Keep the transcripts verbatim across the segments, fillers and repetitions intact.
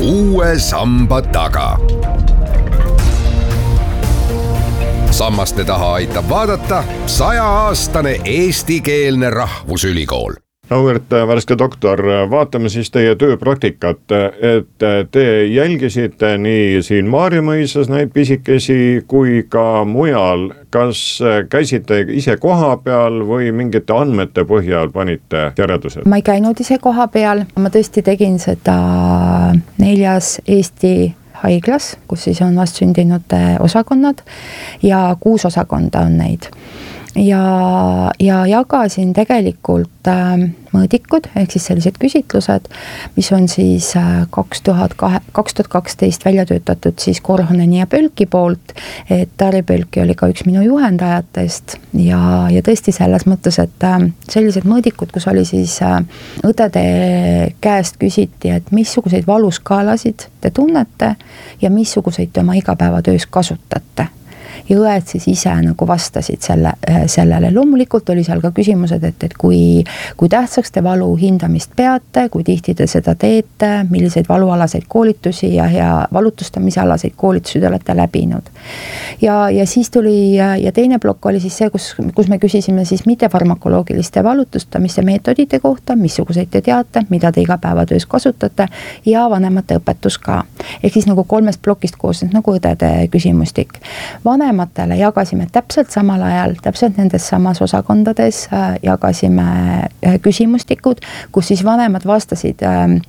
uue samba taga. Sammaste taha aitab vaadata sajaaastane eestikeelne rahvusülikool. Auväärt värske doktor, vaatame siis teie tööpraktikat, et te jälgisite nii siin Maarjamõisas neid pisikesi kui ka mujal. Kas käisite ise koha peal või mingite andmete põhjal panite järeldused? Ma ei käinud ise koha peal, ma tõesti tegin seda neljas Eesti haiglas, kus siis on vastsündinute osakonnad ja kuus osakonda on neid. Ja, ja jagasin tegelikult äh, mõõdikud, ehk siis sellised küsitlused, mis on siis äh, kaks tuhat kaksteist välja töötatud siis Korhoneni ja Pölki poolt, et Tari Pölki oli ka üks minu juhendajatest ja, ja tõesti selles mõttes, et äh, sellised mõõdikud, kus oli siis äh, õdede käest küsiti, et missuguseid valuskaalasid te tunnete ja missuguseid te oma igapäevatöös kasutate. Ja õed siis ise nagu vastasid selle, sellele. Loomulikult oli seal ka küsimused, et, et kui, kui tähtsaks te valu hindamist peate, kui tihti te seda teete, milliseid valualaseid koolitusi ja, ja valutustamisalaseid koolitusi te olete läbinud. Ja, ja siis tuli, ja teine plokk oli siis see, kus, kus me küsisime siis mittefarmakoloogiliste valutustamise meetodite kohta, missuguseid te teate, mida te igapäevatöös kasutate ja vanemate õpetus ka. Ehk siis nagu kolmest plokist koosnes nagu õdede küsimustik. Vanem Vanematele jagasime täpselt samal ajal, täpselt nendes samas osakondades jagasime küsimustikud, kus siis vanemad vastasid,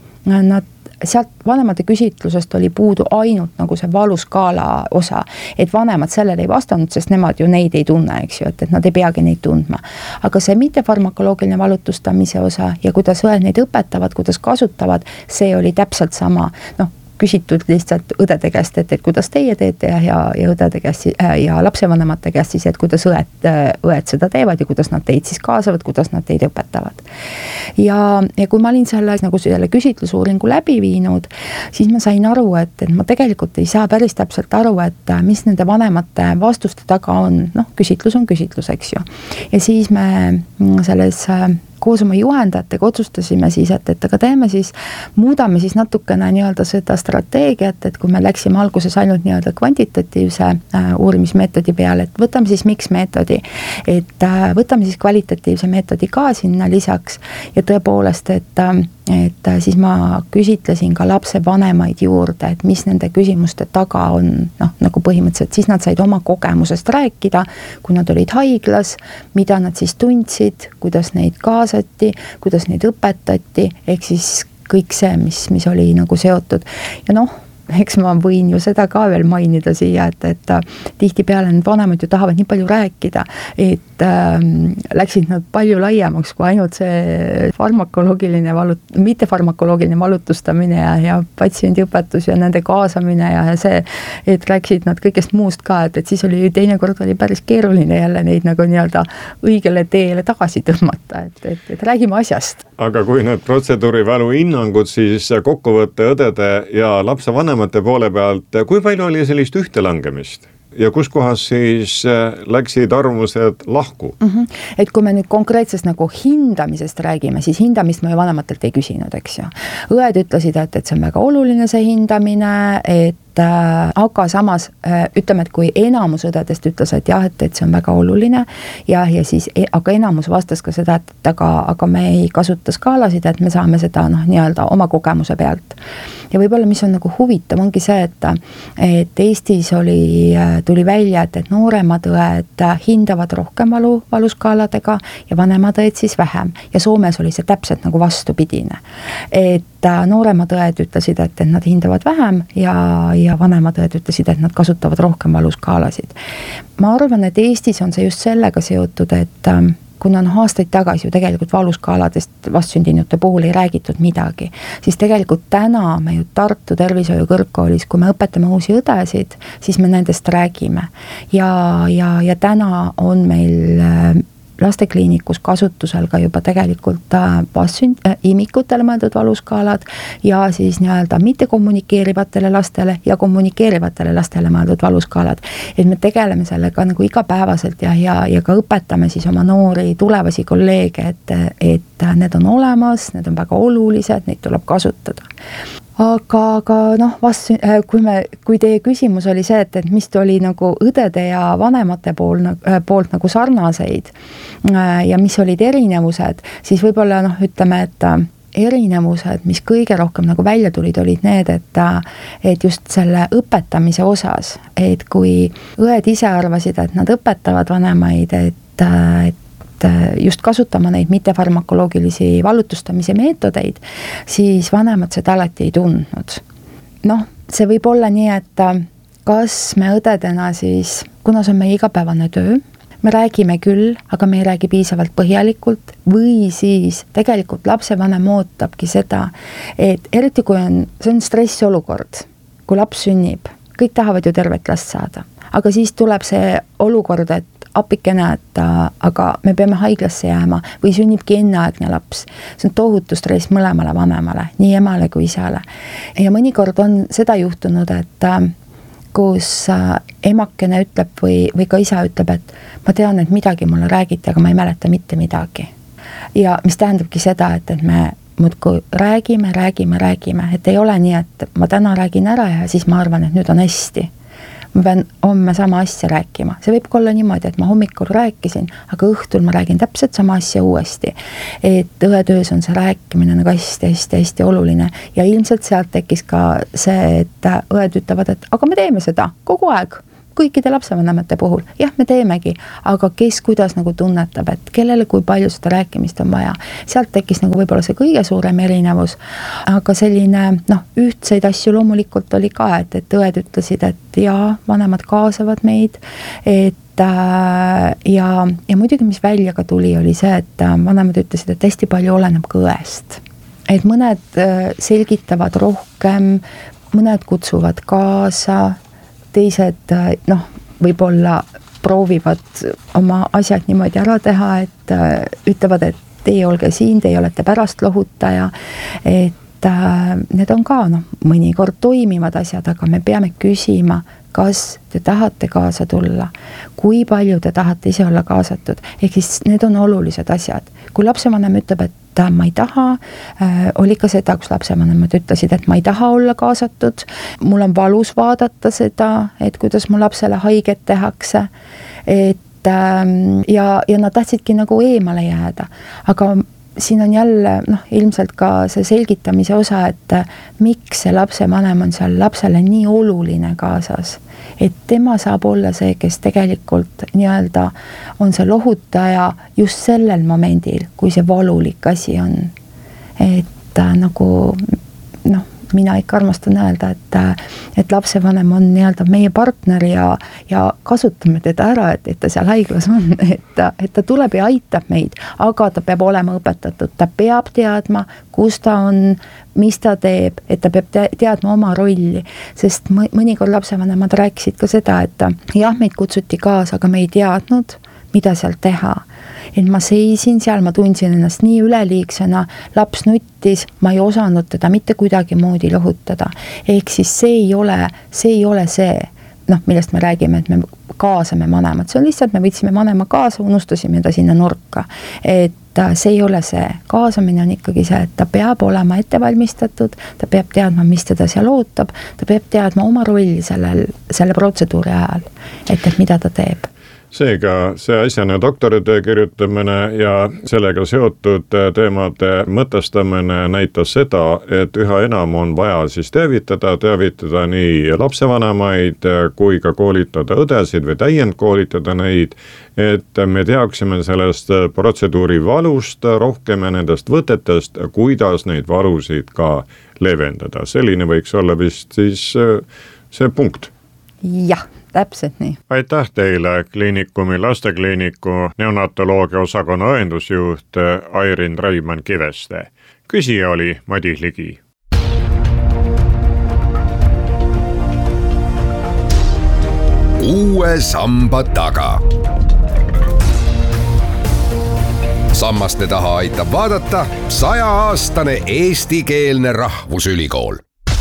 nad sealt vanemate küsitlusest oli puudu ainult nagu see valuskaala osa, et vanemad sellele ei vastanud, sest nemad ju neid ei tunne, eks ju, et, et nad ei peagi neid tundma. Aga see mittefarmakoloogiline valutustamise osa ja kuidas õed neid õpetavad, kuidas kasutavad, see oli täpselt sama, noh, küsitud lihtsalt õdede käest, et, et kuidas teie teete ja, ja, ja õdede käest ja lapsevanemate käest siis, et kuidas õed, õed seda teevad ja kuidas nad teid siis kaasavad, kuidas nad teid õpetavad. Ja, ja kui ma olin selle, nagu selle küsitlusuuringu läbi viinud, siis ma sain aru, et, et ma tegelikult ei saa päris täpselt aru, et mis nende vanemate vastuste taga on. Noh, küsitlus on küsitlus, eks ju. Ja siis me selles koos oma juhendajatega otsustasime siis, et, et aga teeme siis, muudame siis natukene nii-öelda seda strateegiat, et kui me läksime alguses ainult nii-öelda kvantitatiivse äh, uurimismeetodi peale, et võtame siis miks meetodi, et äh, võtame siis kvalitatiivse meetodi ka sinna lisaks ja tõepoolest, et äh, et siis ma küsitlesin ka lapse vanemaid juurde, et mis nende küsimuste taga on, noh, nagu põhimõtteliselt, siis nad said oma kogemusest rääkida, kui nad olid haiglas, mida nad siis tundsid, kuidas neid kaasati, kuidas neid õpetati, ehk siis kõik see, mis, mis oli nagu seotud. Ja noh, eks ma võin ju seda ka veel mainida siia, et, et tihti peale need vanemad ju tahavad nii palju rääkida, et äh, läksid nad palju laiemaks kui ainult see farmakoloogiline valut, mittefarmakoloogiline valutustamine ja, ja patsiendiõpetus ja nende kaasamine ja see, et rääksid nad kõigest muust ka, et, et siis oli teinekord oli päris keeruline jälle neid nagu nii-öelda õigele teele tagasi tõmmata, et, et, et räägime asjast. Aga kui need protseduuri valu hinnangud, siis kokkuvõtte õdede ja lapse vanemate poole pealt, kui palju oli sellist ühtelangemist? Ja kus kohas siis läksid arvamused lahku? Mm-hmm. Et kui me nüüd konkreetsest nagu hindamisest räägime, siis hindamist ma ju vanematelt ei küsinud, eks ju. Õed ütlesid, et, et see on väga oluline see hindamine, et aga samas ütleme, et kui enamus õdedest ütles, et jah, et, et see on väga oluline ja, ja siis, aga enamus vastas ka seda, et, et aga, aga me ei kasuta skaalasid, et me saame seda noh, nii-öelda oma kogemuse pealt. Ja võib-olla mis on nagu huvitav, ongi see, et, et Eestis oli, tuli välja, et, et nooremad õed hindavad rohkem valu, valuskaaladega ja vanemad õed siis vähem. Ja Soomes oli see täpselt nagu vastupidine. Et nooremad õed ütlesid, et, et nad hindavad vähem ja, ja vanemad õed ütlesid, et nad kasutavad rohkem valuskaalasid. Ma arvan, et Eestis on see just sellega seotud, et kuna on aastaid tagasi ju tegelikult valuskaaladest vastsündinute puhul ei räägitud midagi, siis tegelikult täna me ju Tartu Tervishoiu Kõrgkoolis, kui me õpetame uusi õdesid, siis me nendest räägime. Ja, ja, ja täna on meil lastekliinikus kasutusel ka juba tegelikult vastsünd, äh, imikutele mõeldud valuskaalad ja siis nii-öelda mitte kommunikeerivatele lastele ja kommunikeerivatele lastele mõeldud valuskaalad. Et me tegeleme sellega nagu igapäevaselt ja, ja, ja ka õpetame siis oma noori tulevasi kolleege, et, et need on olemas, need on väga olulised, neid tuleb kasutada. aga, aga noh, vast, kui me, kui teie küsimus oli see, et, et mis oli nagu õdede ja vanemate pool, poolt nagu sarnaseid ja mis olid erinevused, siis võib-olla noh, ütleme, et erinevused, mis kõige rohkem nagu välja tulid, olid need, et, et just selle õpetamise osas, et kui õed ise arvasid, et nad õpetavad vanemaid, et, et just kasutama neid mittefarmakoloogilisi vallutustamise meetodeid, siis vanemad seda alati ei tundnud. Noh, see võib olla nii, et kas me õdedena siis, kuna see on meie igapäevane töö, me räägime küll, aga me ei räägi piisavalt põhjalikult või siis tegelikult lapsevanem ootabki seda, et eriti kui on, see on stressiolukord, kui laps sünnib, kõik tahavad ju tervet last saada, aga siis tuleb see olukord, et appikene, et aga me peame haiglasse jääma või sünnibki enneaegne laps. See on tohutu stress mõlemale vanemale, nii emale kui isale. Ja mõnikord on seda juhtunud, et kus emakene ütleb või, või ka isa ütleb, et ma tean, et midagi mulle räägiti, aga ma ei mäleta mitte midagi. Ja mis tähendabki seda, et, et me muudkui räägime, räägime, räägime, et ei ole nii, et ma täna räägin ära ja siis ma arvan, et nüüd on hästi. Ma pean homme sama asja rääkima. See võib olla niimoodi, et ma hommikul rääkisin, aga õhtul ma räägin täpselt sama asja uuesti. Et õetöös on see rääkimine nagu hästi, hästi, hästi oluline ja ilmselt sealt tekkis ka see, et õed ütlevad, et aga me teeme seda kogu aeg. Kõikide lapsevanemate puhul, jah, me teemegi, aga kes kuidas nagu tunnetab, et kellele kui palju seda rääkimist on vaja. Sealt tekkis nagu võib-olla see kõige suurem erinevus, aga selline, noh, ühtseid asju loomulikult oli ka, et, et õed ütlesid, et jaa, vanemad kaasavad meid, et ja, ja muidugi, mis välja ka tuli, oli see, et vanemad ütlesid, et hästi palju oleneb ka õest. Et mõned selgitavad rohkem, mõned kutsuvad kaasa, teised, noh, võib-olla proovivad oma asjad niimoodi ära teha, et ütlevad, et teie olge siin, teie olete pärast lohutaja, et need on ka, noh, mõnikord toimivad asjad, aga me peame küsima, kas te tahate kaasa tulla, kui palju te tahate ise olla kaasatud, ehk siis need on olulised asjad. Kui lapsevanem ütleb, et ma ei taha, äh, oli ka seda, kus lapsevanemad ütlesid, et ma ei taha olla kaasatud, mul on valus vaadata seda, et kuidas mu lapsele haiget tehakse, et ähm, ja, ja nad tahtsidki nagu eemale jääda, aga siin on jälle, noh, ilmselt ka see selgitamise osa, et miks see lapsevanem on seal lapsele nii oluline kaasas, et tema saab olla see, kes tegelikult nii-öelda on see lohutaja just sellel momendil, kui see valulik asi on. Et nagu, noh, mina ikka armastan öelda, et, et lapsevanem on nii-öelda meie partner ja, ja kasutame teda ära, et, et ta seal haiglas on, et, et ta tuleb ja aitab meid, aga ta peab olema õpetatud, ta peab teadma, kus ta on, mis ta teeb, et ta peab teadma oma rolli, sest mõnikord lapsevanemad rääkisid ka seda, et jah, meid kutsuti kaasa, aga me ei teadnud, mida seal teha. Et ma seisin seal, ma tundsin ennast nii üleliigsena, laps nuttis, ma ei osanud teda mitte kuidagi moodi lohutada. Ehk siis see ei ole see, ei ole see noh, millest me räägime, et me kaasame vanemad. See on lihtsalt, me võtsime vanema kaasa, unustasime ta sinna nurka. Et see ei ole see. Kaasamine on ikkagi see, et ta peab olema ettevalmistatud, ta peab teadma, mis teda seal ootab, ta peab teadma oma rolli sellel, selle protseduuri ajal, et, et mida ta teeb. Seega see asjane doktoritöö kirjutamine ja sellega seotud teemade mõtestamine näitas seda, et üha enam on vaja siis teavitada, teavitada nii lapsevanemaid kui ka koolitada õdesid või täiendkoolitada neid, et me teaksime sellest protseduuri valust rohkem ja nendest võtetest, kuidas neid valusid ka leevendada. Selline võiks olla vist siis see punkt. Jah. Täpselt nii. Aitäh teile kliinikumi lastekliiniku neonatoloogia osakonna õendusjuht Airin Reimann Kiveste. Küsija oli Madis Ligi. Uue samba taga. Sammaste taha aitab vaadata sajaaastane eestikeelne rahvusülikool.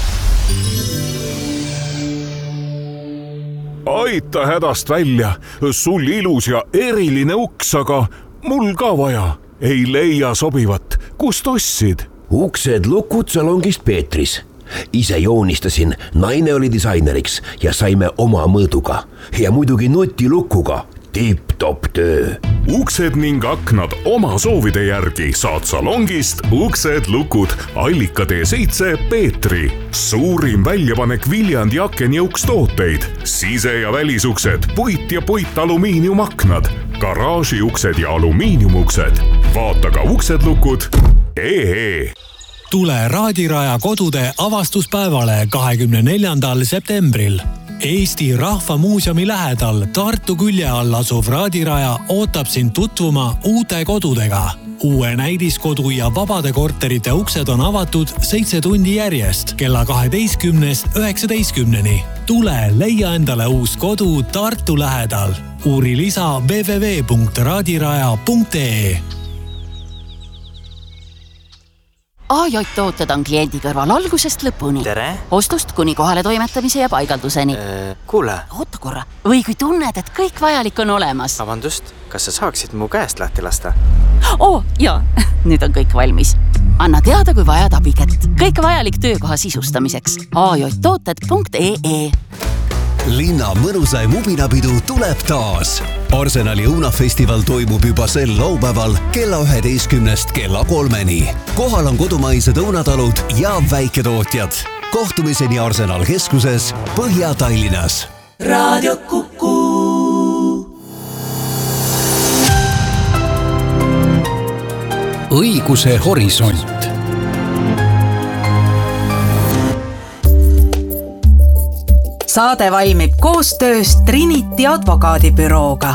Aita hädast välja, sul ilus ja eriline uks, aga mul ka vaja. Ei leia sobivat, kust ostsid? Uksed lukud Salongist Peetris. ise joonistasin, naine oli disaineriks ja saime oma mõõduga ja muidugi notilukuga. Tipp-topp töö. Uksed ning aknad oma soovide järgi saad salongist Uksed lukud Allika tee seitse Peetri. Suurim väljapanek Viljandi akenjõuks tooteid. Sise- ja välisuksed, puit ja puit alumiiniumaknad, garaažiuksed ja alumiiniumuksed. Vaata ka Uksed lukud. Ee. Tule Raadiraja kodude avastuspäevale kahekümne neljandal septembril. Eesti Rahvamuuseumi lähedal Tartu külje all asuv Raadiraja ootab sind tutvuma uute kodudega. Uue näidiskodu ja vabade korterite uksed on avatud seitse tundi järjest kella kaheteistkümnest üheksateistkümneni. Tule leia endale uus kodu Tartu lähedal. Uuri lisa w w w punkt raadiraja punkt e. A J tooted on kliendi kõrval algusest lõpuni. Tere! Ostust kuni kohale toimetamise ja paigalduseni. Äh, kuule! Oota korra. Või kui tunned, et kõik vajalik on olemas. Vabandust, kas sa saaksid mu käest lahti lasta? Oo, jaa. Nüüd on kõik valmis. Anna teada, kui vajad abikätt. Kõik vajalik töökoha sisustamiseks. a j tooted punkt e e. Linna mõnusaim ubinapidu tuleb taas. Arsenali õunafestival toimub juba sel laupäeval kella üheteistkümnest kella kolmeni. Kohal on kodumaised õunatalud ja väiketootjad. Kohtumiseni Arsenal keskuses Põhja-Tallinnas. Raadio Kuku. Õiguse horisont. Saade valmib koostöös Trinity advokaadibürooga.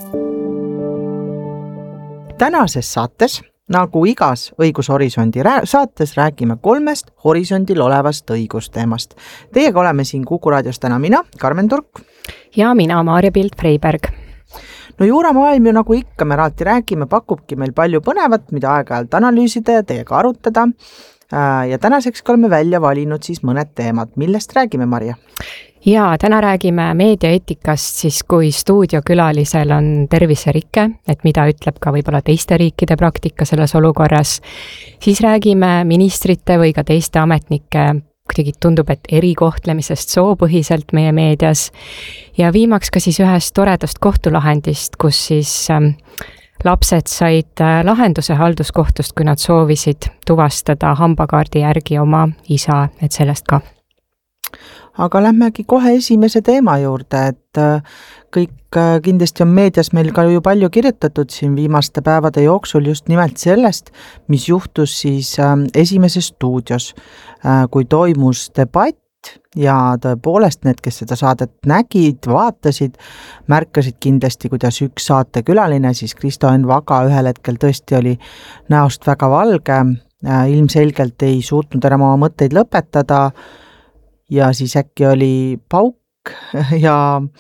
Tänases saates, nagu igas õigushorisondi saates, räägime kolmest horisondil olevast õigusteemast. Teiega oleme siin Kuku raadios täna mina, Karmen Turk. Ja mina, Maarja Pilt-Freiberg. No juuramaailm ju nagu ikka me raati räägime, pakubki meil palju põnevat, mida aeg-ajalt analüüsida ja teiega arutada. Ja tänaseks oleme välja valinud siis mõned teemad. Millest räägime, Marja? Ja täna räägime meediaeetikast, siis kui stuudiokülalisel on terviserikke, et mida ütleb ka võib-olla teiste riikide praktika selles olukorras. Siis räägime ministrite või ka teiste ametnike, kuidagi tundub, et erikohtlemisest soopõhiselt meie meedias. Ja viimaks ka siis ühest toredast kohtulahendist, kus siis ähm, lapsed said lahenduse halduskohtust, kui nad soovisid tuvastada hambakaardi järgi oma isa, et sellest ka. Aga lähmegi kohe esimese teema juurde, et kõik kindlasti on meedias meil ka ju palju kirjutatud siin viimaste päevade jooksul just nimelt sellest, mis juhtus siis esimeses stuudios, kui toimus debatt ja tõepoolest need, kes seda saadet nägid, vaatasid, märkasid kindlasti, kuidas üks saatekülaline, siis Kristo Enn Vaga ühel hetkel tõesti oli näost väga valge, ilmselgelt ei suutnud enam oma mõtteid lõpetada, ja siis äkki oli pauk ja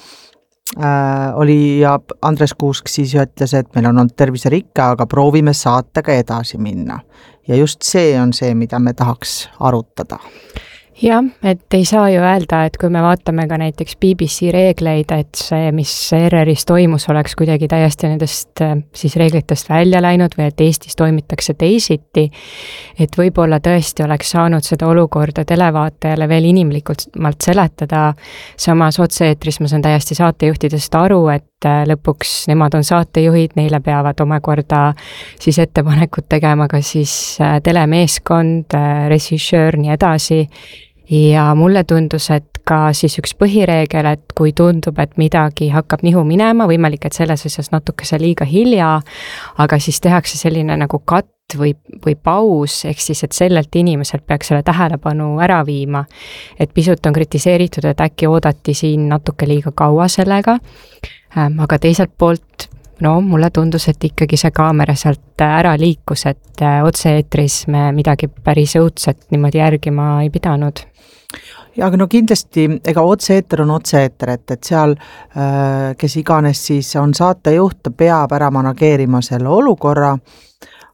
äh, oli ja Andres Kuusk siis ütles, et meil on olnud terviserikke, aga proovime saatega edasi minna. Ja just see on see, mida me tahaks arutada. Jah, et ei saa ju öelda, et kui me vaatame ka näiteks B B C reegleid, et see, mis R R-is toimus, oleks kuidagi täiesti nendest siis reeglitest välja läinud või et Eestis toimitakse teisiti, et võib-olla tõesti oleks saanud seda olukorda televaatajale veel inimlikult malt seletada. Samas otse-eetris ma saan täiesti saatejuhtidest aru, et lõpuks nemad on saatejuhid, neile peavad omakorda siis ettepanekud tegema ka siis telemeeskond, režissöör, nii edasi. Ja mulle tundus, et ka siis üks põhireegel, et kui tundub, et midagi hakkab nihu minema, võimalik, et selles asjas natukese liiga hilja, aga siis tehakse selline nagu katt või, või paus, ehk siis, et sellelt inimeselt peaks selle tähelepanu ära viima. Et pisut on kritiseeritud, et äkki oodati siin natuke liiga kaua sellega, aga teiselt poolt no mulle tundus, et ikkagi see kaamera sealt ära liikus, et otse-eetris me midagi päris õudset niimoodi järgima ei pidanud. Ja aga no kindlasti, ega otse-eeter on otse-eeter, et, et seal, kes iganes siis on saatejuht, peab ära manageerima selle olukorra,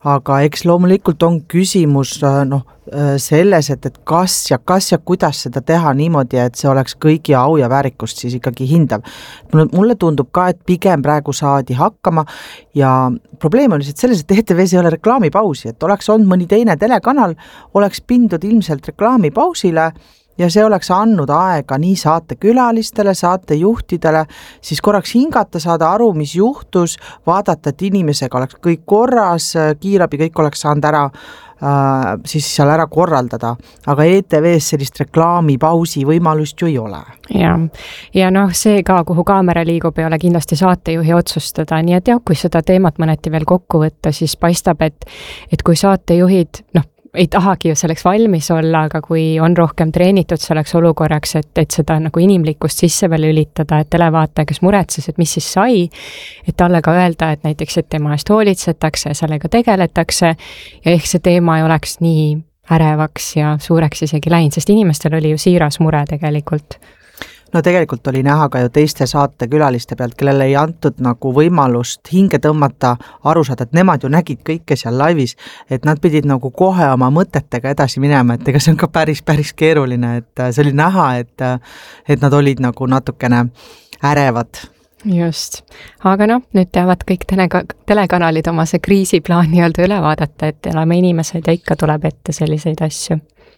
aga eks loomulikult on küsimus noh, selles, et, et kas ja kas ja kuidas seda teha niimoodi, et see oleks kõigi au ja väärikust siis ikkagi hindav. Mulle tundub ka, et pigem praegu saadi hakkama ja probleem on lihtsalt selles, et E T V-s ei ole reklaamipausi, et oleks olnud mõni teine telekanal, oleks pindud ilmselt reklaamipausile ja see oleks andnud aega nii saatekülalistele, saatejuhtidele, siis korraks hingata, saada aru, mis juhtus, vaadata, et inimesega oleks kõik korras, kiirabi kõik oleks saanud ära, äh, siis seal ära korraldada. Aga E T V-s sellist reklaamipausi võimalust ju ei ole. Ja, ja noh, see ka, kuhu kaamera liigub, ei ole kindlasti saatejuhi otsustada, nii et jah, kui seda teemat mõneti veel kokku võtta, siis paistab, et, et kui saatejuhid, noh, ei tahagi ju selleks valmis olla, aga kui on rohkem treenitud selleks olukorraks, et, et seda nagu inimlikkust sisse veel ülitada, et televaataja, kes muretses, et mis siis sai, et talle ka öelda, et näiteks, et tema eest hoolitsetakse ja sellega tegeletakse ja ehk see teema ei oleks nii ärevaks ja suureks isegi läinud, sest inimestel oli ju siiras mure tegelikult. No tegelikult oli näha ka ju teiste saate külaliste pealt, kellele ei antud nagu võimalust hinge tõmmata, aru saada, et nemad ju nägid kõike seal laivis, et nad pidid nagu kohe oma mõtetega edasi minema, et ega see on ka päris, päris keeruline, et see oli näha, et, et nad olid nagu natukene ärevad. Just, aga noh, nüüd teavad kõik telega, telekanalid oma see kriisiplaan nii-öelda üle vaadata, et elame inimesed ja ikka tuleb ette selliseid asju.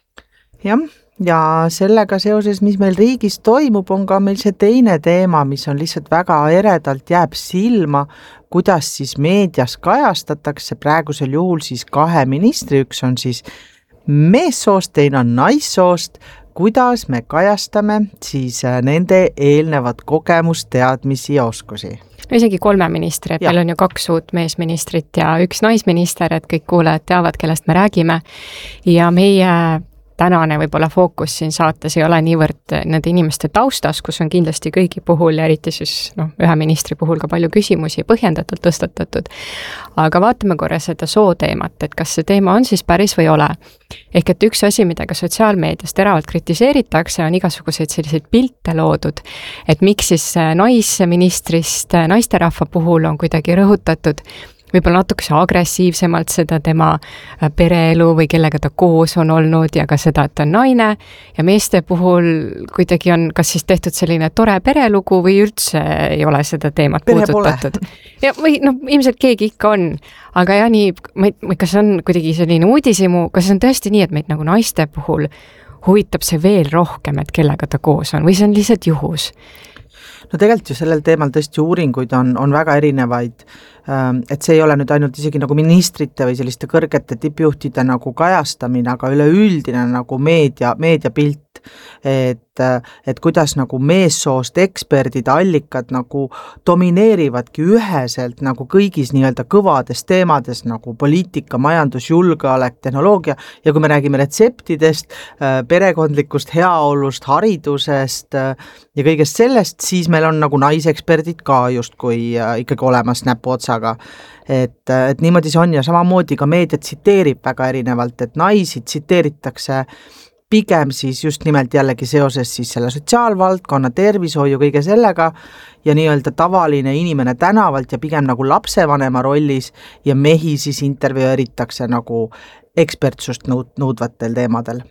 Jah, ja sellega seoses, mis meil riigis toimub, on ka meil see teine teema, mis on lihtsalt väga eredalt jääb silma, kuidas siis meedias kajastatakse praegusel juhul siis kahe ministri, üks on siis meessoost, teine on naissoost, kuidas me kajastame siis nende eelnevat kogemust, teadmisi ja oskusi. No isegi kolme ministri, et ja. Meil on ju kaks uut meesministrit ja üks naisminister, et kõik kuulajad teavad, kellest me räägime ja meie tänane võib-olla fookus siin saates ei ole niivõrd nende inimeste taustas, kus on kindlasti kõigi puhul ja eriti siis noh, ühe ministri puhul ka palju küsimusi põhjendatult tõstatatud. Aga vaatame korra seda sooteemat, et kas see teema on siis päris või ole. Ehk et üks asi, mida ka sotsiaalmeedias teravalt kritiseeritakse, on igasuguseid selliseid pilte loodud, et miks siis naisministrist naisterahva puhul on kuidagi rõhutatud võib-olla natukese agressiivsemalt seda tema pereelu või kellega ta koos on olnud ja ka seda, et ta on naine ja meeste puhul kuidagi on kas siis tehtud selline tore perelugu või üldse ei ole seda teemat Pere puudutatud. Ja, või noh, ilmselt keegi ikka on, aga ja nii, kas on kuidagi selline uudisimu, kas on tõesti nii, et meid nagu naiste puhul huvitab see veel rohkem, et kellega ta koos on või see on lihtsalt juhus? No tegelikult ju sellel teemal tõesti uuringuid on, on väga erinevaid, et see ei ole nüüd ainult isegi nagu ministrite või selliste kõrgete tippjuhtide nagu kajastamine, aga üleüldine nagu meedia, meediapilt, et, et kuidas nagu meessoost eksperdid, allikad nagu domineerivadki üheselt nagu kõigis nii-öelda kõvades teemades nagu poliitika, majandus, julgeolek, tehnoloogia ja kui me räägime retseptidest, perekondlikust heaolust, haridusest ja kõigest sellest, siis meil on nagu naiseksperdid ka justkui ikkagi olemas näpu otsaga. Et, et niimoodi see on ja samamoodi ka meedia tsiteerib väga erinevalt, et naisi tsiteeritakse pigem siis just nimelt jällegi seoses siis selle sotsiaalvaldkonna, tervishoiu, kõige sellega ja nii-öelda tavaline inimene tänavalt ja pigem nagu lapsevanema rollis ja mehi siis intervjueeritakse nagu ekspertsust nõud, nõudvatel teemadel.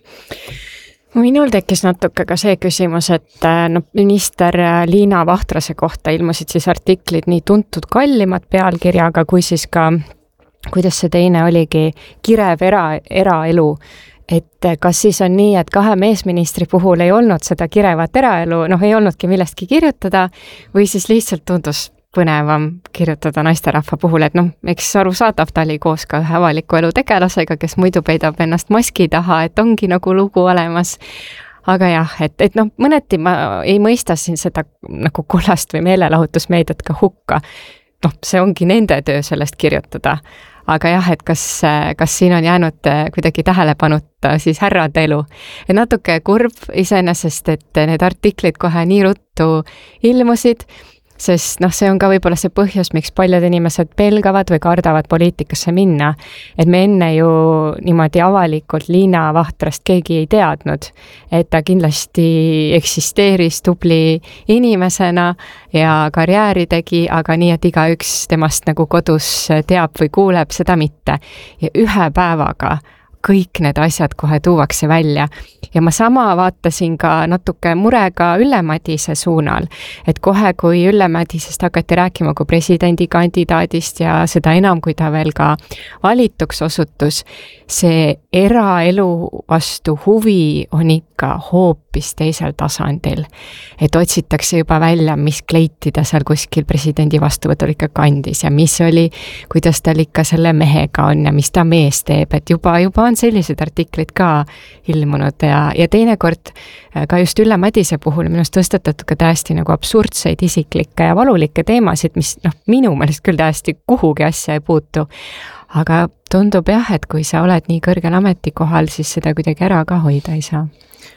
Minul tekkis natuke ka see küsimus, et no, minister Liina Vahtrase kohta ilmusid siis artiklid nii tuntud kallimad pealkirjaga, kui siis ka, kuidas see teine oligi, kirev era, eraelu. Et kas siis on nii, et kahe meesministri puhul ei olnud seda kirevat eraelu, noh ei olnudki millestki kirjutada või siis lihtsalt tundus põnevam kirjutada naisterahva puhul, et noh, eks arusaadav, ta oli koos ka ühe avaliku elu tegelasega, kes muidu peidab ennast maski taha, et ongi nagu lugu olemas. Aga jah, et, et noh, mõneti ma ei mõista siin seda nagu kollast või meelelahutusmeediat ka hukka. Noh, see ongi nende töö sellest kirjutada. Aga jah, et kas, kas siin on jäänud kuidagi tähelepanuta siis härrade elu. Et natuke kurb iseenesest, et need artiklid kohe nii ruttu ilmusid, sest noh, see on ka võib-olla see põhjus, miks paljud inimesed pelgavad või kardavad poliitikasse minna. Et me enne ju niimoodi avalikult Liina Vahtrast keegi ei teadnud, et ta kindlasti eksisteeris tubli inimesena ja karjääri tegi, aga nii, et igaüks temast nagu kodus teab või kuuleb, seda mitte. Ja ühe päevaga kõik need asjad kohe tuuakse välja. Ja ma sama vaatasin ka natuke murega Ülle Madise suunal, et kohe, kui Ülle Madisest hakati rääkima kui presidendikandidaadist ja seda enam, kui ta veel ka valituks osutus, see eraelu vastu huvi on ikka hoopis teisel tasandil. Et otsitakse juba välja, mis kleiti ta seal kuskil presidendi vastuvõtul ikka kandis ja mis oli, kuidas tal ikka selle mehega on ja mis ta mees teeb, et juba, juba on sellised artiklid ka ilmunud ja, ja teinekord ka just Ülle Madise puhul minust tõstatatud ka täiesti nagu absurdseid isiklikke ja valulikke teemasid, mis noh, minu meelest küll täiesti kuhugi asja ei puutu. Aga tundub jah, et kui sa oled nii kõrgel ametikohal, siis seda kuidagi ära ka hoida ei saa.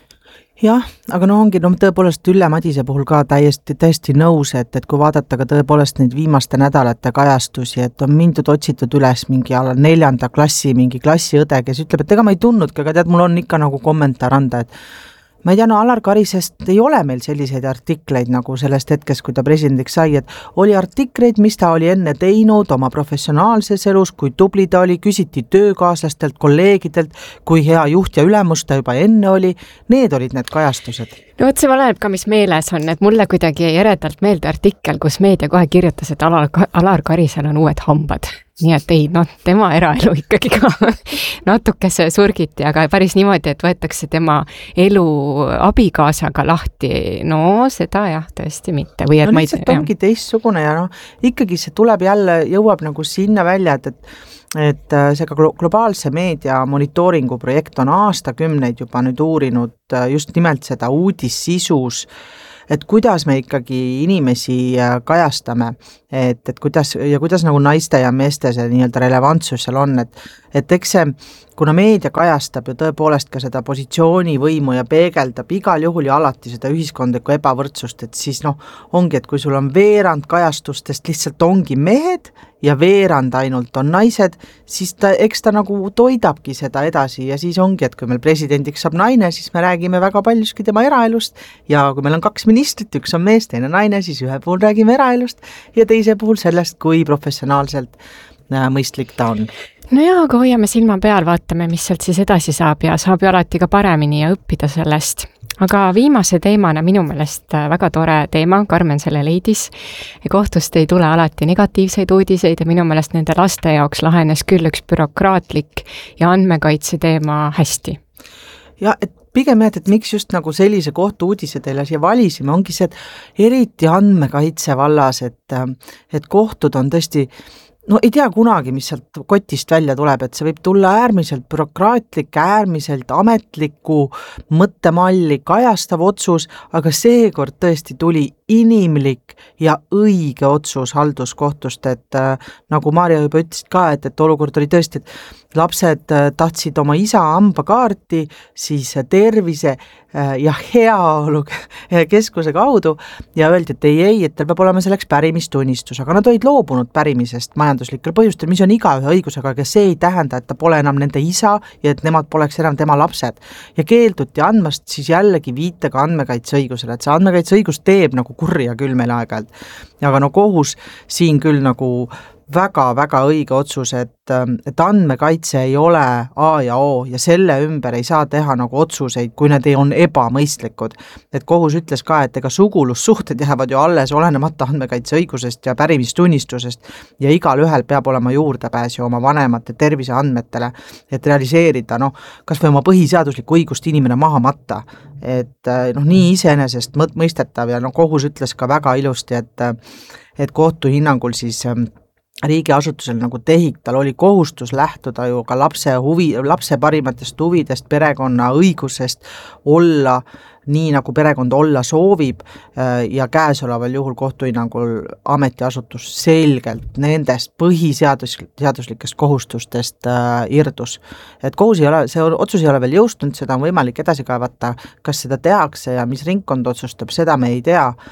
Jah, aga no ongi no, tõepoolest Ülle Madise puhul ka täiesti, täiesti nõus, et, et kui vaadata ka tõepoolest neid viimaste nädalate kajastusi, et on mindud otsitud üles mingi ala neljanda klassi, mingi klassiõde, kes ütleb, et ega ma ei tundnudki, aga tead, mul on ikka nagu kommentaar anda, et ma ei tea, no Alar Karisest ei ole meil selliseid artikleid nagu sellest hetkest, kui ta presidendiks sai, et oli artikleid, mis ta oli enne teinud oma professionaalses elus, kui tubli ta oli, küsiti töökaaslastelt, kolleegidelt, kui hea juht ja ülemus ta juba enne oli, need olid need kajastused. No võt see valeneb ka, mis meeles on, et mulle kuidagi eredalt meelde artikkel, kus meedia kohe kirjutas, et Alar, Alar Karisel on uued hambad. Nii et ei, noh, tema eraelu ikkagi ka natuke see surgiti, aga päris niimoodi, et võetakse tema elu abikaasaga lahti. No seda jah, tõesti mitte. Või et no ma lihtsalt ei, ongi teistsugune ja noh, ikkagi see tuleb jälle, jõuab nagu sinna välja, et, et et see ka globaalse meedia monitooringu projekt on aastakümneid juba nüüd uurinud just nimelt seda uudisisus, et kuidas me ikkagi inimesi kajastame, et, et kuidas, ja kuidas nagu naiste ja meeste see nii-öelda relevantsus seal on, et, et eks see, kuna meedia kajastab ju tõepoolest ka seda positsioonivõimu ja peegeldab igal juhul ja alati seda ühiskondlikku ebavõrdsust, et siis noh, ongi, et kui sul on veerand kajastustest lihtsalt ongi mehed ja veerand ainult on naised, siis ta, eks ta nagu toidabki seda edasi ja siis ongi, et kui meil presidendiks saab naine, siis me räägime väga paljuski tema eraelust ja kui meil on kaks ministrit, üks on mees, teine naine, siis ühe puhul räägime eraelust ja teise puhul sellest, kui professionaalselt mõistlik ta on. No jaa, aga hoiame silma peal, vaatame, mis sealt siis edasi saab ja saab ju alati ka paremini ja õppida sellest. Aga viimase teemana minu meelest väga tore teema, Karmen selle leidis. Kohtust ei tule alati negatiivseid uudiseid ja minu meelest nende laste jaoks lahenes küll üks bürokraatlik ja andmekaitse teema hästi. Ja, et pigem jah, et miks just nagu sellise kohtu uudise teile siia valisime, ongi see, et eriti andmekaitse vallas, et, et kohtud on tõesti no ei tea kunagi, mis sealt kotist välja tuleb, et see võib tulla äärmiselt bürokraatlik, äärmiselt ametliku mõttemalli kajastav otsus, aga seekord tõesti tuli inimlik ja õige otsus halduskohtust, et äh, nagu Maarja juba ütlesid ka, et, et olukord oli tõesti, et lapsed äh, tahtsid oma isa hambakaarti, siis tervise äh, ja heaolu keskuse kaudu ja öeldi, et ei, ei, et tal peab olema selleks pärimistunnistus, aga nad olid loobunud pärimisest majanduslikel põhjustel, mis on igaühe õigusega, aga see ei tähenda, et ta pole enam nende isa ja et nemad poleks enam tema lapsed. Ja keelduti andmast siis jällegi viitega andmekaitseõigusele, et see andmekaitseõigus teeb nagu kurja küll meil aeg-ajalt. Aga no kohus siin küll nagu väga-väga õige otsus, et, et andmekaitse ei ole A ja O ja selle ümber ei saa teha nagu otsuseid, kui need ei on ebamõistlikud. Et kohus ütles ka, et ega sugulussuhted jäävad ju alles olenemata andmekaitseõigusest ja pärimistunnistusest ja igal ühel peab olema juurdepääs oma vanemate terviseandmetele, et realiseerida noh, kas või oma põhiseaduslikku õigust inimene maha matta. Et noh, nii iseenesest mõistetav ja noh, kohus ütles ka väga ilusti, et, et kohtu hinnangul siis riigiasutusel nagu tehik, tal oli kohustus lähtuda ju ka lapse huvi, lapse parimatest huvidest, perekonna õigusest olla nii, nagu perekond olla soovib ja käesoleval juhul kohtuhinnangul ametiasutus selgelt nendest põhiseaduslikest kohustustest irdus. Et kohus ei ole, see otsus ei ole veel jõustunud, seda on võimalik edasi kaevata, kas seda tehakse ja mis ringkond otsustab, seda me ei tea.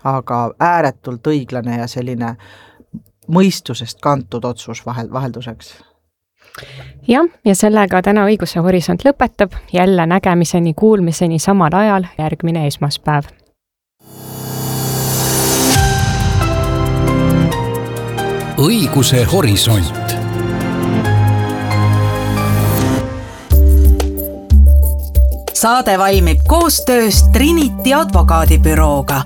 aga ääretult õiglane ja selline mõistusest kantud otsus vahel, vahelduseks. jah, ja sellega täna Õiguse Horisont lõpetab, jälle nägemiseni, kuulmiseni samal ajal järgmine esmaspäev. Õiguse Horisont. Saade valmib koostöös Trinity advokaadibürooga.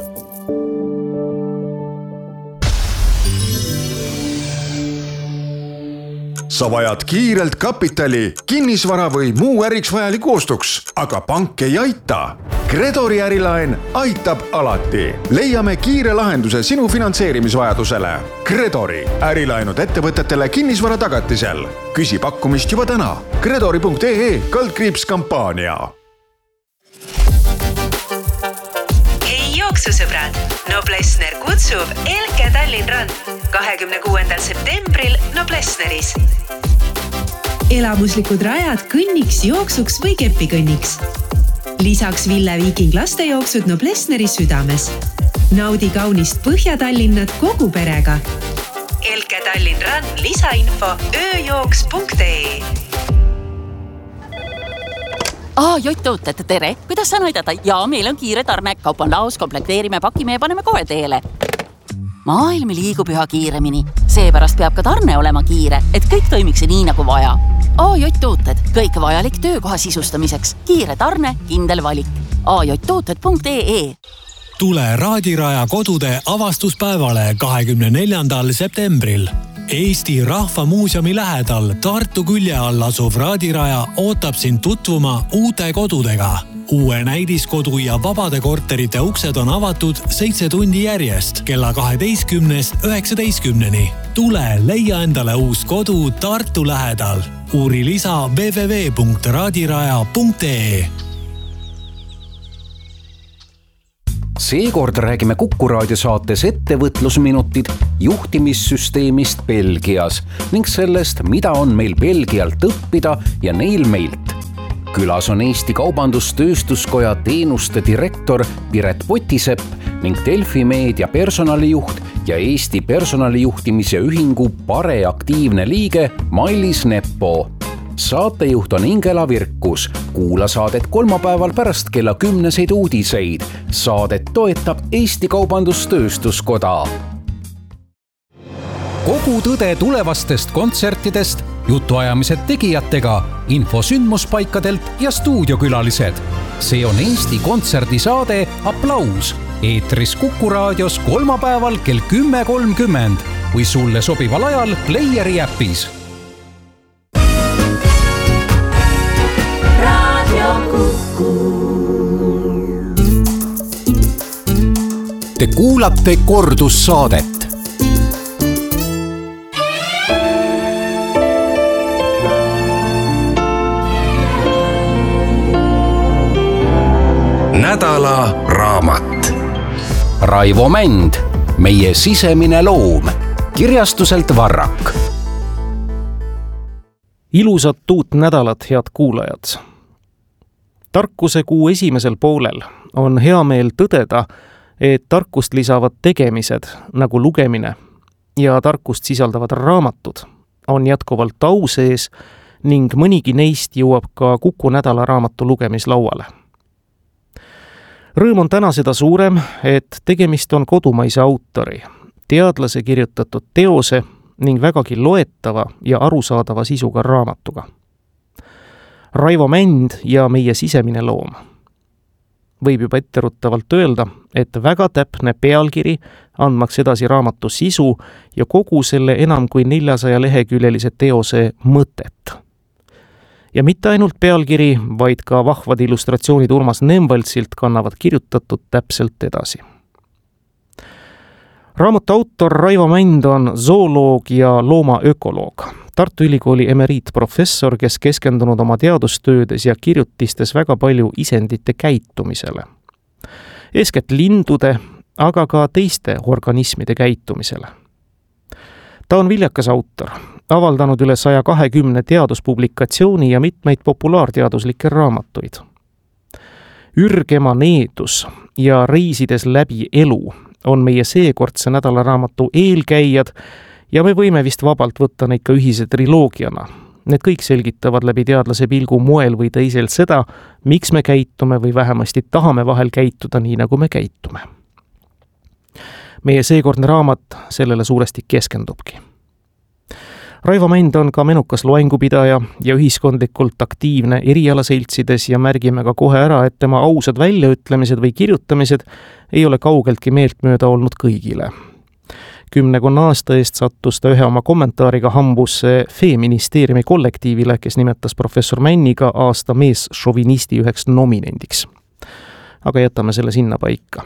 Sa vajad kiirelt kapitali, kinnisvara või muu äriks vajaliku ostuks, aga pank ei aita. Credori ärilaen aitab alati. Leiame kiire lahenduse sinu finantseerimisvajadusele. Credori ärilaenud ettevõtetele kinnisvara tagatisel. Küsi pakkumist juba täna. Credori punkt ee kaldkriips kampaania. Hei jooksusõbrad, Noblessner kutsub Elke Tallinn Run kahekümne kuuendal septembril Noblessneris. Elamuslikud rajad kõnniks, jooksuks või kepikõnniks. Lisaks Ville Viiking lastejooksud Noblessneri südames. Naudi kaunist Põhja-Tallinnat kogu perega. Elke Tallinn Run lisainfo ööjooks punkt ee. Aa, Jott Tooted, tere! Kuidas saan aidata? Jaa, meil on kiire tarne. Kaup on laos, komplekteerime, pakime ja paneme kohe teele. Maailm liigub üha kiiremini. Seepärast peab ka tarne olema kiire, et kõik toimiks nii nagu vaja. A J Tooted, kõik vajalik töökoha sisustamiseks. Kiire tarne, kindel valik. a j tooted punkt ee. Tule Raadiraja kodude avastuspäevale kahekümne neljandal septembril. Eesti Rahva Muuseumi lähedal Tartu külje all asuv Raadiraja ootab sind tutvuma uute kodudega. Uue näidiskodu ja vabade korterite uksed on avatud seitse tundi järjest kella kaheteistkümnest üheksateistkümneni. Tule leia endale uus kodu Tartu lähedal. Uuri lisa w w w punkt raadiraja punkt ee. Seekord räägime Kuku raadiosaates ettevõtlusminutid juhtimissüsteemist Belgias ning sellest, mida on meil Belgialt õppida ja neil meilt. Külas on Eesti Kaubandus-Tööstuskoja teenuste direktor Piret Potisepp ning Delfi meedia personalijuht ja Eesti personalijuhtimise ühingu Pare aktiivne liige Mailis Neppo. Saatejuht on Ingela Virkus. Kuula saadet kolmapäeval pärast kella kümneseid uudiseid. Saadet toetab Eesti Kaubandus-Tööstuskoda. Kogu tõde tulevastest kontsertidest, jutuajamised tegijatega, info sündmuspaikadelt ja stuudiokülalised. See on Eesti kontserdisaade Applaus. Eetris Kuku raadios kolmapäeval kell kümme kolmkümmend või sulle sobival ajal Playeri äpis. Te kuulate kordussaadet. Nädala raamat. Raivo Mänd, meie sisemine loom. Kirjastuselt Varrak. Ilusat uut nädalat, head kuulajad. Tarkuse kuu esimesel poolel on hea meel tõdeda, et tarkust lisavad tegemised nagu lugemine ja tarkust sisaldavad raamatud on jätkuvalt au sees ning mõnigi neist jõuab ka Kuku nädala raamatu lugemislauale. Rõõm on täna seda suurem, et tegemist on kodumaise autori, teadlase kirjutatud teose ning vägagi loetava ja arusaadava sisuga raamatuga. Raivo Mänd ja meie sisemine loom. Võib juba etteruttavalt öelda, et väga täpne pealkiri andmaks edasi raamatu sisu ja kogu selle enam kui neljasaja leheküljelise teose mõtet. Ja mitte ainult pealkiri, vaid ka vahvad illustratsioonid Urmas Nemvaltsilt kannavad kirjutatud täpselt edasi. Raamatu autor Raivo Mänd on zooloog ja loomaökoloog. Tartu Ülikooli emeriitprofessor, kes keskendunud oma teadustöödes ja kirjutistes väga palju isendite käitumisele. Eeskätt lindude, aga ka teiste organismide käitumisele. Ta on viljakas autor, avaldanud üle saja kahekümne teaduspublikatsiooni ja mitmeid populaarteaduslikke raamatuid. Ürgema needus ja reisides läbi elu on meie seekordse nädalaraamatu eelkäijad ja me võime vist vabalt võtta neid ka ühise triloogiana. Need kõik selgitavad läbi teadlase pilgu moel või teisel seda, miks me käitume või vähemasti tahame vahel käituda nii, nagu me käitume. Meie seekordne raamat sellele suuresti keskendubki. Raivo Mänd on ka menukas loengupidaja ja ühiskondlikult aktiivne erialaseltsides ja märgime ka kohe ära, et tema ausad väljaütlemised või kirjutamised ei ole kaugeltki meeltmööda olnud kõigile. Kümnekonna aasta eest sattus ta ühe oma kommentaariga hambusse Feministeeriumi kollektiivile, kes nimetas professor Männiga aasta meesšovinisti üheks nominendiks. Aga jätame selle sinna paika.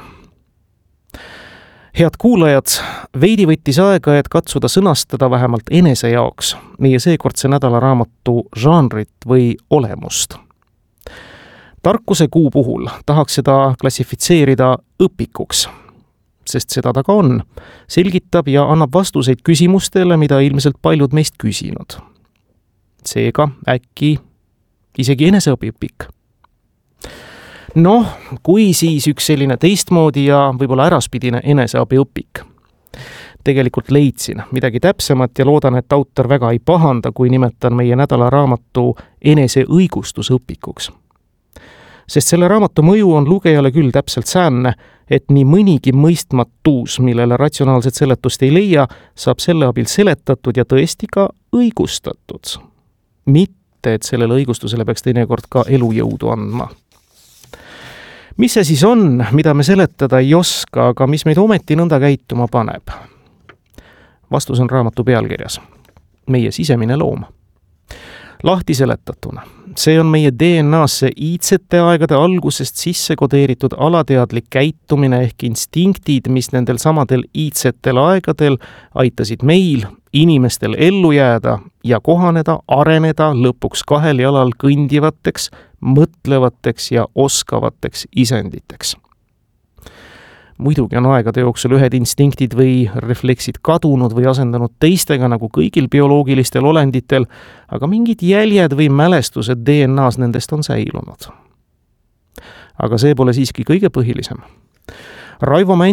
Head kuulajad, veidi võttis aega, et katsuda sõnastada vähemalt enese jaoks meie seekordse nädalaraamatu žanrit või olemust. Tarkuse kuu puhul tahaks seda klassifitseerida õpikuks, sest seda ta ka on, selgitab ja annab vastuseid küsimustele, mida ilmselt paljud meist küsinud. Seega äkki isegi eneseõpik. Noh, kui siis üks selline teistmoodi ja võib-olla äraspidine eneseabiõpik. Tegelikult leidsin midagi täpsemat ja loodan, et autor väga ei pahanda, kui nimetan meie nädalaraamatu eneseõigustusõpikuks. Sest selle raamatu mõju on lugejale küll täpselt säänne, et nii mõnigi mõistmatus, millele ratsionaalset seletust ei leia, saab selle abil seletatud ja tõesti ka õigustatud. Mitte, et sellele õigustusele peaks teinekord ka elujõudu andma. Mis see siis on, mida me seletada ei oska, aga mis meid ometi nõnda käituma paneb? Vastus on raamatu pealkirjas. Meie sisemine loom. Lahti seletatuna. See on meie D N A-sse iidsete aegade algusest sisse kodeeritud alateadlik käitumine ehk instinktid, mis nendel samadel iidsetel aegadel aitasid meil, inimestel ellu jääda ja kohaneda, areneda lõpuks kahel jalal kõndivateks, mõtlevateks ja oskavateks isenditeks. Muidugi on aegade jooksul ühed instinktid või refleksid kadunud või asendanud teistega nagu kõigil bioloogilistel olenditel, aga mingid jäljed või mälestused D N A-s nendest on säilunud. Aga see pole siiski kõige põhilisem. Raivo Mänd